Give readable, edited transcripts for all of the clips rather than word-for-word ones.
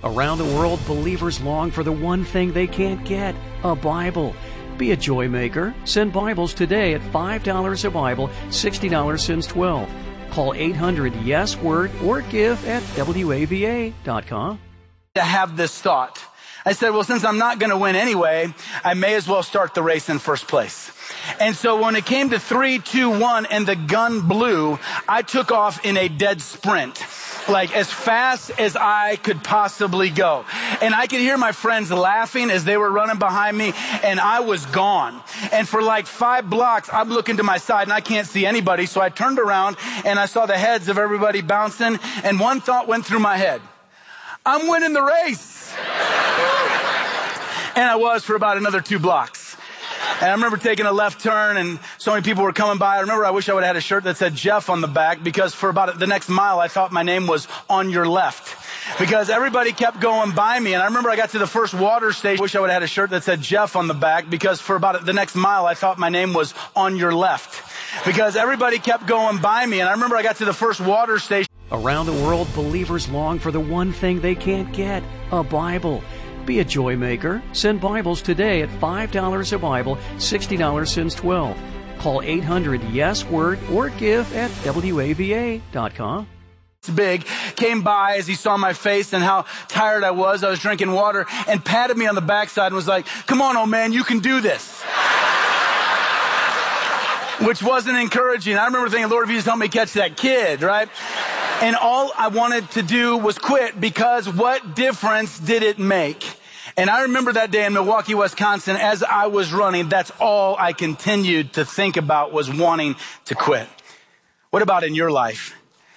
Around the world, believers long for the one thing they can't get, a Bible. Be a joy maker. Send Bibles today at $5 a Bible, $60 since 12. Call 800-YES-WORD or give at WAVA.com. To have this thought. I said, well, since I'm not going to win anyway, I may as well start the race in first place. And so when it came to 3, 2, 1 and the gun blew, I took off in a dead sprint, like as fast as I could possibly go. And I could hear my friends laughing as they were running behind me, and I was gone. And for like 5 blocks, I'm looking to my side and I can't see anybody. So I turned around and I saw the heads of everybody bouncing, and one thought went through my head: I'm winning the race. And I was for about another 2 blocks. And I remember taking a left turn, and so many people were coming by. I wish I would have had a shirt that said Jeff on the back, because for about the next mile, I thought my name was on your left, because everybody kept going by me. And I remember I got to the first water station. I wish I would have had a shirt that said Jeff on the back, because for about the next mile, I thought my name was on your left, because everybody kept going by me. And I remember I got to the first water station. Around the world, believers long for the one thing they can't get, a Bible. Be a joy maker. Send Bibles today at $5 a Bible, $60 since 12. Call 800-YES-WORD or give at WAVA.com. Big came by as he saw my face and how tired I was. I was drinking water, and patted me on the backside and was like, "Come on, old man, you can do this." Which wasn't encouraging. I remember thinking, Lord, if you just help me catch that kid, right? And all I wanted to do was quit, because what difference did it make? And I remember that day in Milwaukee, Wisconsin, as I was running, that's all I continued to think about, was wanting to quit. What about in your life?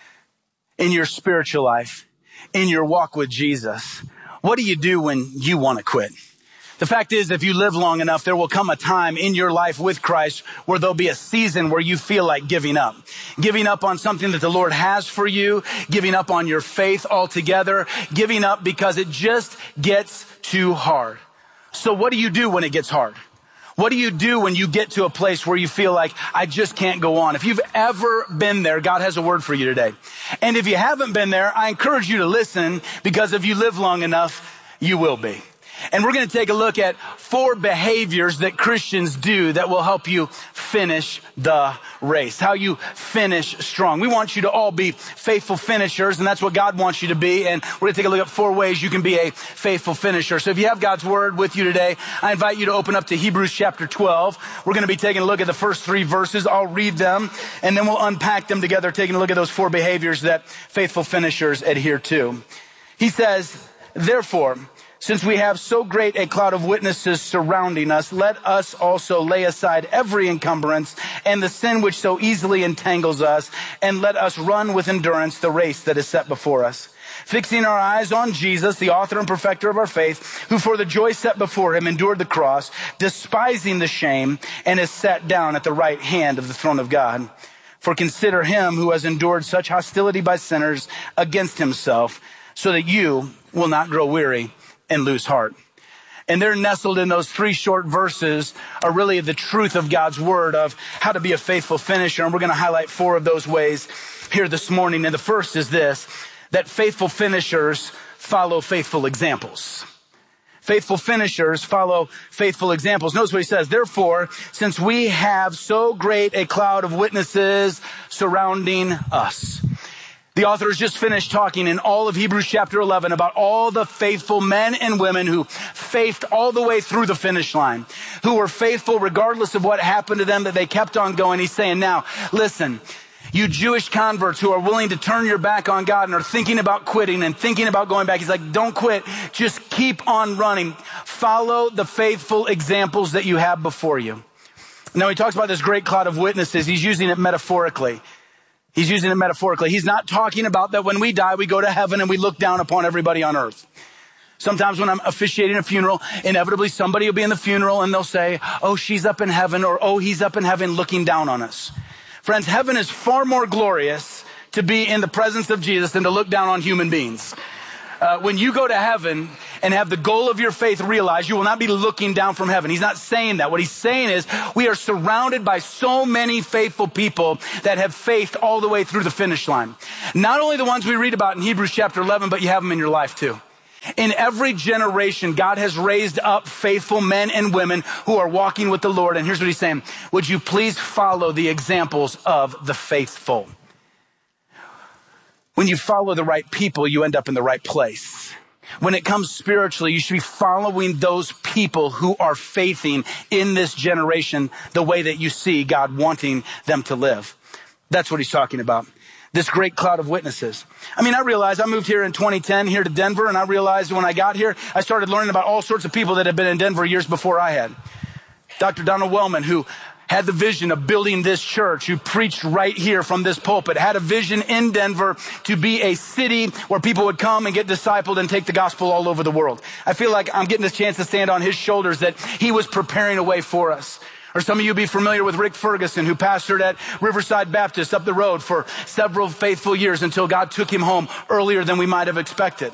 In your spiritual life? In your walk with Jesus? What do you do when you want to quit? The fact is, if you live long enough, there will come a time in your life with Christ where there'll be a season where you feel like giving up. Giving up on something that the Lord has for you, giving up on your faith altogether, giving up because it just gets too hard. So what do you do when it gets hard? What do you do when you get to a place where you feel like, I just can't go on? If you've ever been there, God has a word for you today. And if you haven't been there, I encourage you to listen, because if you live long enough, you will be. And we're going to take a look at 4 behaviors that Christians do that will help you finish the race, how you finish strong. We want you to all be faithful finishers, and that's what God wants you to be. And we're going to take a look at 4 ways you can be a faithful finisher. So if you have God's word with you today, I invite you to open up to Hebrews chapter 12. We're going to be taking a look at the first 3 verses. I'll read them, and then we'll unpack them together, taking a look at those 4 behaviors that faithful finishers adhere to. He says, therefore, since we have so great a cloud of witnesses surrounding us, let us also lay aside every encumbrance and the sin which so easily entangles us, and let us run with endurance the race that is set before us. Fixing our eyes on Jesus, the author and perfecter of our faith, who for the joy set before him endured the cross, despising the shame, and is sat down at the right hand of the throne of God. For consider him who has endured such hostility by sinners against himself, so that you will not grow weary and lose heart. And they're nestled in those 3 short verses are really the truth of God's word of how to be a faithful finisher. And we're going to highlight 4 of those ways here this morning. And the first is this, that faithful finishers follow faithful examples. Faithful finishers follow faithful examples. Notice what he says. Therefore, since we have so great a cloud of witnesses surrounding us. The author has just finished talking in all of Hebrews chapter 11 about all the faithful men and women who faithed all the way through the finish line, who were faithful regardless of what happened to them, that they kept on going. He's saying, now, listen, you Jewish converts who are willing to turn your back on God and are thinking about quitting and thinking about going back. He's like, don't quit. Just keep on running. Follow the faithful examples that you have before you. Now, he talks about this great cloud of witnesses. He's using it metaphorically. He's using it metaphorically. He's not talking about that when we die, we go to heaven and we look down upon everybody on earth. Sometimes when I'm officiating a funeral, inevitably somebody will be in the funeral and they'll say, oh, she's up in heaven, or oh, he's up in heaven looking down on us. Friends, heaven is far more glorious to be in the presence of Jesus than to look down on human beings. When you go to heaven and have the goal of your faith realized, you will not be looking down from heaven. He's not saying that. What he's saying is we are surrounded by so many faithful people that have faith all the way through the finish line. Not only the ones we read about in Hebrews chapter 11, but you have them in your life too. In every generation, God has raised up faithful men and women who are walking with the Lord. And here's what he's saying. Would you please follow the examples of the faithful? When you follow the right people, you end up in the right place. When it comes spiritually, you should be following those people who are faithing in this generation the way that you see God wanting them to live. That's what he's talking about. This great cloud of witnesses. I realized I moved here in 2010 here to Denver, and I realized when I got here, I started learning about all sorts of people that had been in Denver years before I had. Dr. Donald Wellman, who had the vision of building this church, who preached right here from this pulpit, had a vision in Denver to be a city where people would come and get discipled and take the gospel all over the world. I feel like I'm getting this chance to stand on his shoulders that he was preparing a way for us. Or some of you be familiar with Rick Ferguson, who pastored at Riverside Baptist up the road for several faithful years until God took him home earlier than we might have expected.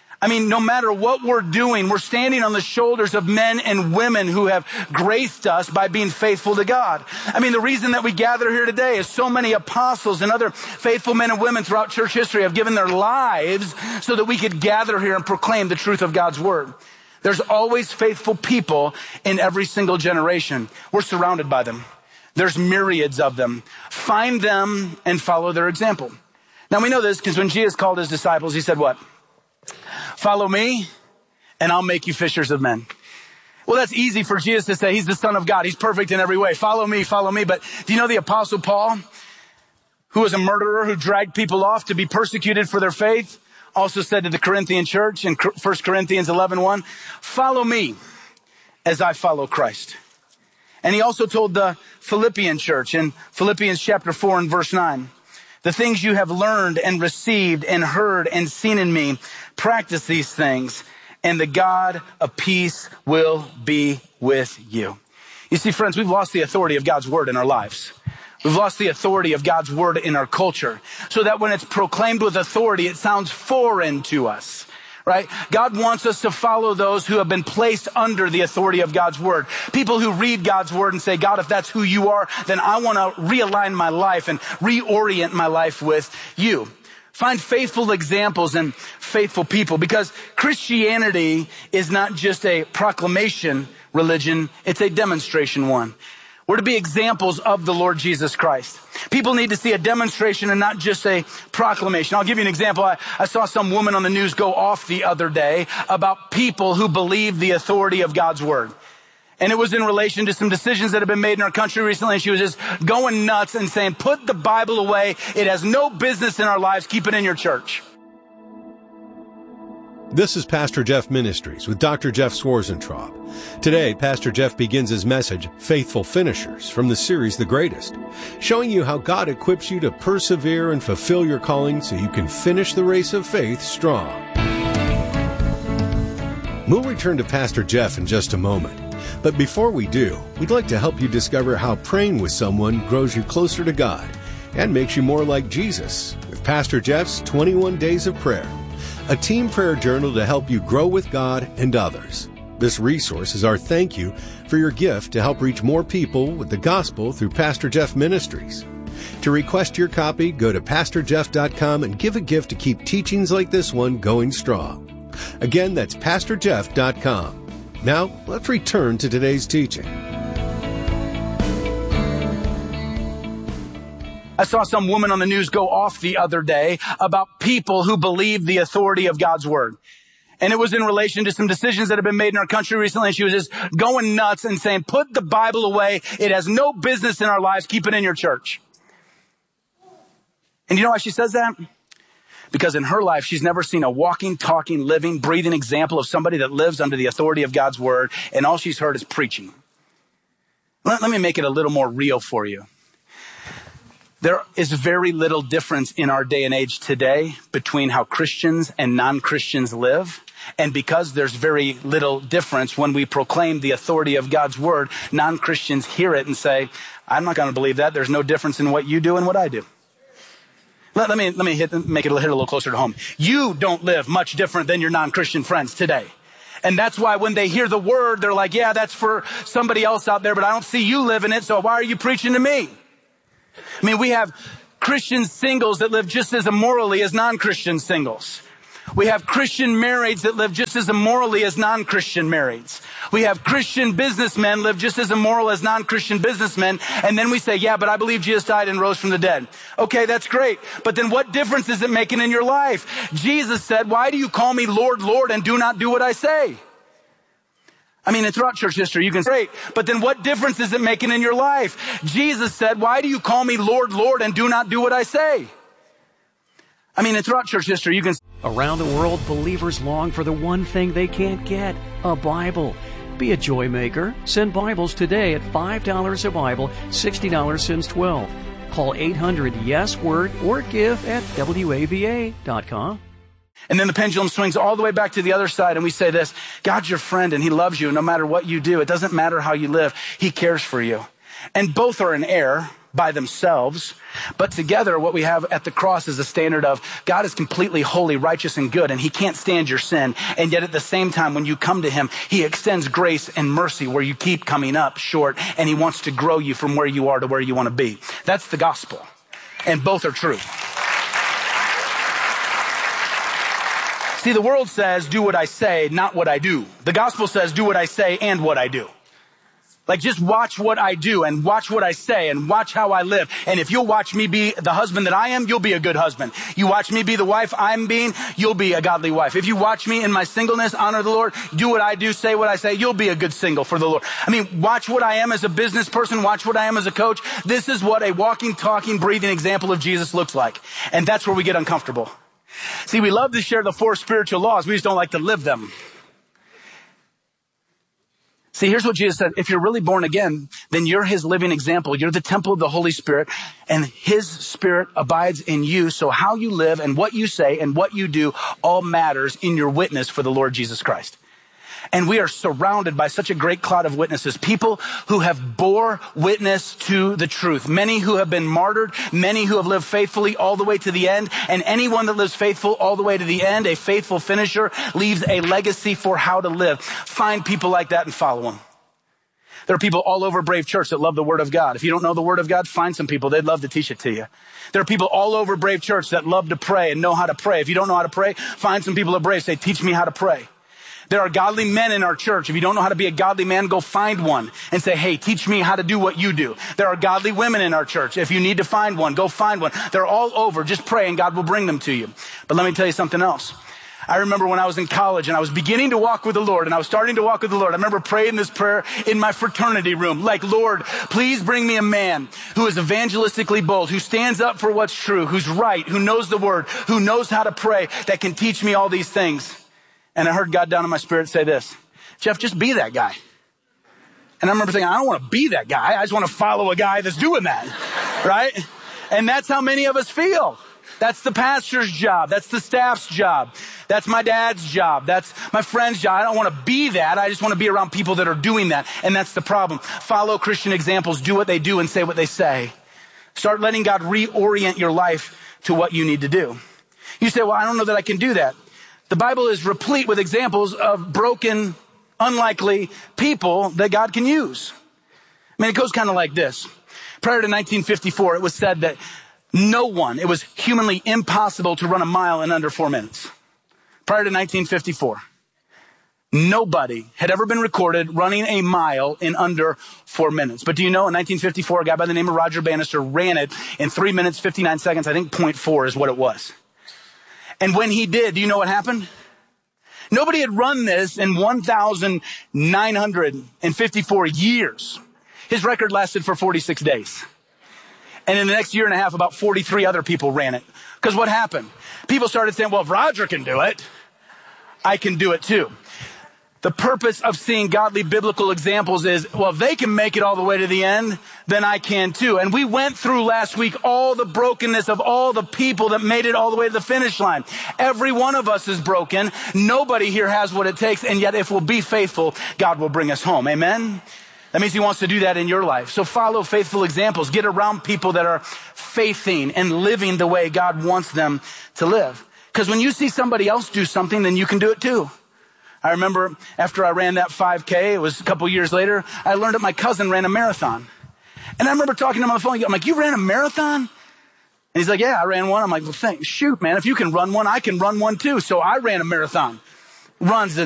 No matter what we're doing, we're standing on the shoulders of men and women who have graced us by being faithful to God. The reason that we gather here today is so many apostles and other faithful men and women throughout church history have given their lives so that we could gather here and proclaim the truth of God's word. There's always faithful people in every single generation. We're surrounded by them. There's myriads of them. Find them and follow their example. Now we know this because when Jesus called his disciples, he said what? Follow me and I'll make you fishers of men. Well, that's easy for Jesus to say. He's the Son of God. He's perfect in every way. Follow me, follow me. But do you know the Apostle Paul, who was a murderer, who dragged people off to be persecuted for their faith, also said to the Corinthian church in 1 Corinthians 11:1, follow me as I follow Christ. And he also told the Philippian church in Philippians chapter 4 and verse 9, the things you have learned and received and heard and seen in me, practice these things, and the God of peace will be with you. You see, friends, we've lost the authority of God's word in our lives. We've lost the authority of God's word in our culture, so that when it's proclaimed with authority, it sounds foreign to us, right? God wants us to follow those who have been placed under the authority of God's word. People who read God's word and say, God, if that's who you are, then I want to realign my life and reorient my life with you. Find faithful examples and faithful people, because Christianity is not just a proclamation religion, it's a demonstration one. We're to be examples of the Lord Jesus Christ. People need to see a demonstration and not just a proclamation. I'll give you an example. I saw some woman on the news go off the other day about people who believe the authority of God's word. And it was in relation to some decisions that have been made in our country recently. And she was just going nuts and saying, put the Bible away. It has no business in our lives. Keep it in your church. This is Pastor Jeff Ministries with Dr. Jeff Swarzentraub. Today, Pastor Jeff begins his message, Faithful Finishers, from the series The Greatest, showing you how God equips you to persevere and fulfill your calling so you can finish the race of faith strong. We'll return to Pastor Jeff in just a moment. But before we do, we'd like to help you discover how praying with someone grows you closer to God and makes you more like Jesus with Pastor Jeff's 21 Days of Prayer, a team prayer journal to help you grow with God and others. This resource is our thank you for your gift to help reach more people with the gospel through Pastor Jeff Ministries. To request your copy, go to PastorJeff.com and give a gift to keep teachings like this one going strong. Again, that's PastorJeff.com. Now, let's return to today's teaching. I saw some woman on the news go off the other day about people who believe the authority of God's word. And it was in relation to some decisions that have been made in our country recently. And she was just going nuts and saying, put the Bible away. It has no business in our lives. Keep it in your church. And you know why she says that? Because in her life, she's never seen a walking, talking, living, breathing example of somebody that lives under the authority of God's word. And all she's heard is preaching. Let me make it a little more real for you. There is very little difference in our day and age today between how Christians and non-Christians live. And because there's very little difference when we proclaim the authority of God's word, non-Christians hear it and say, I'm not going to believe that. There's no difference in what you do and what I do. Let me make it hit a little closer to home. You don't live much different than your non-Christian friends today. And that's why when they hear the word, they're like, yeah, that's for somebody else out there, but I don't see you living it. So why are you preaching to me? We have Christian singles that live just as immorally as non-Christian singles. We have Christian marrieds that live just as immorally as non-Christian marrieds. We have Christian businessmen live just as immoral as non-Christian businessmen. And then we say, yeah, but I believe Jesus died and rose from the dead. Okay, that's great. But then what difference is it making in your life? Jesus said, why do you call me Lord, Lord, and do not do what I say? I mean, throughout church history, you can say, great, but then what difference is it making in your life? Jesus said, why do you call me Lord, Lord, and do not do what I say? I mean, throughout church history, you can. Around the world, believers long for the one thing they can't get, a Bible. Be a joy maker. Send Bibles today at $5 a Bible, $60 since 12. Call 800-YES-WORD or give at WAVA.com. And then the pendulum swings all the way back to the other side, and we say this: God's your friend, and He loves you no matter what you do. It doesn't matter how you live. He cares for you. And both are in error by themselves, but together what we have at the cross is a standard of God is completely holy, righteous, and good, and He can't stand your sin. And yet at the same time, when you come to Him, He extends grace and mercy where you keep coming up short, and He wants to grow you from where you are to where you want to be. That's the gospel. And both are true. See, the world says, do what I say, not what I do. The gospel says, do what I say and what I do. Like, just watch what I do and watch what I say and watch how I live. And if you'll watch me be the husband that I am, you'll be a good husband. You watch me be the wife I'm being, you'll be a godly wife. If you watch me in my singleness, honor the Lord, do what I do, say what I say, you'll be a good single for the Lord. I mean, watch what I am as a business person, watch what I am as a coach. This is what a walking, talking, breathing example of Jesus looks like. And that's where we get uncomfortable. See, we love to share the 4 spiritual laws. We just don't like to live them. See, here's what Jesus said. If you're really born again, then you're His living example. You're the temple of the Holy Spirit, and His Spirit abides in you. So how you live and what you say and what you do all matters in your witness for the Lord Jesus Christ. And we are surrounded by such a great cloud of witnesses, people who have bore witness to the truth, many who have been martyred, many who have lived faithfully all the way to the end, and anyone that lives faithful all the way to the end, a faithful finisher, leaves a legacy for how to live. Find people like that and follow them. There are people all over Brave Church that love the Word of God. If you don't know the Word of God, find some people. They'd love to teach it to you. There are people all over Brave Church that love to pray and know how to pray. If you don't know how to pray, find some people at Brave. Say, teach me how to pray. There are godly men in our church. If you don't know how to be a godly man, go find one and say, hey, teach me how to do what you do. There are godly women in our church. If you need to find one, go find one. They're all over. Just pray and God will bring them to you. But let me tell you something else. I remember when I was in college and I was beginning to walk with the Lord and I was starting to walk with the Lord. I remember praying this prayer in my fraternity room. Like, Lord, please bring me a man who is evangelistically bold, who stands up for what's true, who's right, who knows the Word, who knows how to pray, that can teach me all these things. And I heard God down in my spirit say this: Jeff, just be that guy. And I remember thinking, I don't want to be that guy. I just want to follow a guy that's doing that, right? And that's how many of us feel. That's the pastor's job. That's the staff's job. That's my dad's job. That's my friend's job. I don't want to be that. I just want to be around people that are doing that. And that's the problem. Follow Christian examples. Do what they do and say what they say. Start letting God reorient your life to what you need to do. You say, well, I don't know that I can do that. The Bible is replete with examples of broken, unlikely people that God can use. I mean, it goes kind of like this. Prior to 1954, it was said that it was humanly impossible to run a mile in under 4 minutes. Prior to 1954, nobody had ever been recorded running a mile in under 4 minutes. But do you know, in 1954, a guy by the name of Roger Bannister ran it in 3 minutes, 59 seconds. I think 0.4 is what it was. And when he did, do you know what happened? Nobody had run this in 1,954 years. His record lasted for 46 days. And in the next year and a half, about 43 other people ran it. Because what happened? People started saying, well, if Roger can do it, I can do it too. The purpose of seeing godly biblical examples is, well, if they can make it all the way to the end, then I can too. And we went through last week all the brokenness of all the people that made it all the way to the finish line. Every one of us is broken. Nobody here has what it takes. And yet if we'll be faithful, God will bring us home. Amen? That means He wants to do that in your life. So follow faithful examples. Get around people that are faithing and living the way God wants them to live. Because when you see somebody else do something, then you can do it too. I remember after I ran that 5K, it was a couple years later, I learned that my cousin ran a marathon. And I remember talking to him on the phone. I'm like, you ran a marathon? And he's like, yeah, I ran one. I'm like, well, shoot, man, if you can run one, I can run one too. So I ran a marathon. Runs the